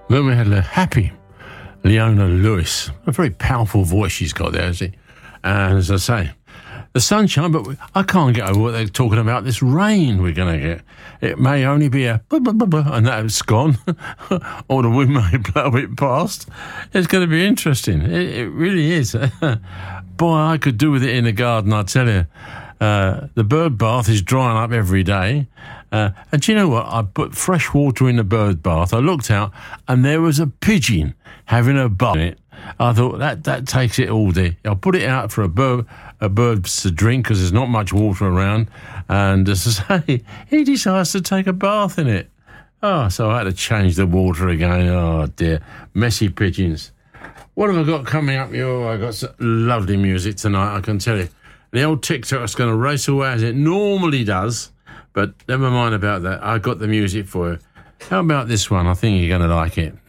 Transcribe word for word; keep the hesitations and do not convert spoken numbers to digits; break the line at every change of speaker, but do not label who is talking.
Then we had the happy Leona Lewis. A very powerful voice she's got there, isn't she? And as I say, the sunshine, but I can't get over what they're talking about, this rain we're going to get. It may only be a blah, blah, blah, blah, and that's gone, or the wind may blow it past. It's going to be interesting. It, it really is. Boy, I could do with it in the garden, I tell you. Uh, the bird bath is drying up every day. Uh, and do you know what? I put fresh water in the bird bath. I looked out, and there was a pigeon having a bath in it. I thought, that that takes it all day. I'll put it out for a bird, a bird to drink because there's not much water around. And as I say, he decides to take a bath in it. Oh, so I had to change the water again. Oh, dear. Messy pigeons. What have I got coming up? Oh, I got some lovely music tonight, I can tell you. The old TikTok's going to race away as it normally does. But never mind about that. I got the music for you. How about this one? I think you're going to like it.